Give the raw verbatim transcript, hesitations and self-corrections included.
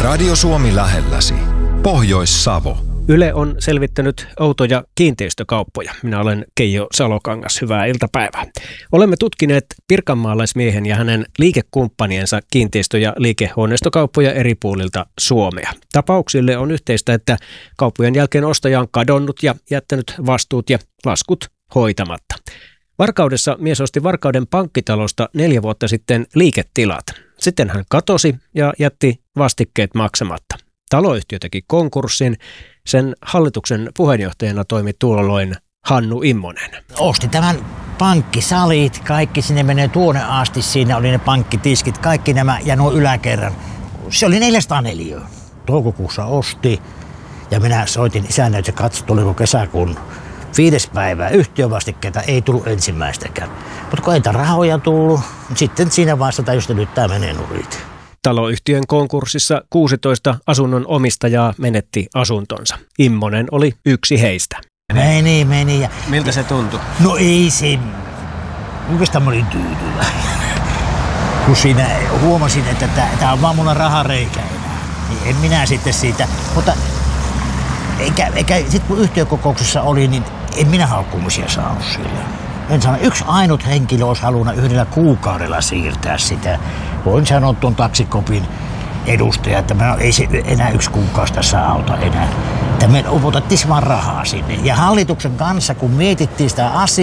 Radio Suomi lähelläsi. Pohjois-Savo. Yle on selvittänyt outoja kiinteistökauppoja. Minä olen Keijo Salokangas. Hyvää iltapäivää. Olemme tutkineet pirkanmaalaismiehen ja hänen liikekumppaniensa kiinteistö- ja liikehuoneistokauppoja eri puolilta Suomea. Tapauksille on yhteistä, että kauppojen jälkeen ostaja on kadonnut ja jättänyt vastuut ja laskut hoitamatta. Varkaudessa mies osti Varkauden pankkitalosta neljä vuotta sitten liiketilat. Sitten hän katosi ja jätti vastikkeet maksamatta. Taloyhtiö teki konkurssin. Sen hallituksen puheenjohtajana toimi tuolloin Hannu Immonen. Osti tämän pankkisalit, kaikki sinne menee tuonne asti, siinä oli ne pankkitiskit, kaikki nämä ja nuo yläkerran. Se oli neljäsataa neliötä. Toukokuussa osti ja minä soitin isännä, että katso, tuliko kesäkuun viides päivää. Yhtiövastikkeita ei tullut ensimmäistäkään. Mutta kun ei niitä rahoja tullut, sitten siinä vaiheessa tajusin, että nyt tämä menee nurit. Taloyhtiön konkurssissa kuusitoista asunnon omistajaa menetti asuntonsa. Immonen oli yksi heistä. Meni, meni. Ja miltä se tuntui? No ei se. Oikeastaan mä olin tyytyväinen. Kun siinä huomasin, että tämä on vaan mulla rahareikä enää. Niin en minä sitten siitä. Mutta eikä, eikä sitten kun yhtiökokouksessa oli, niin en minä haukkumisia saanut sillä. En sano, yksi ainut henkilö olisi halunnut yhdellä kuukaudella siirtää sitä. Voin sanoa tuon taksikopin edustaja, että mä ei se enää yksi kuukausi tässä auta enää. Että me upotettiin vaan rahaa sinne. Ja hallituksen kanssa, kun mietittiin sitä asiaa,